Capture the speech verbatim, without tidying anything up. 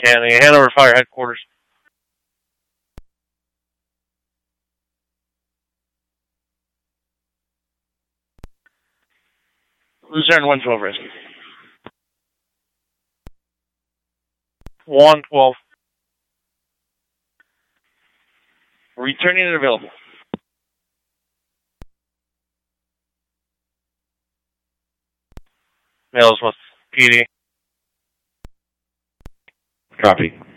And the Hanover Fire Headquarters. Luzerne one twelve risk. one twelve. Returning and available. Mails with P D. Copy.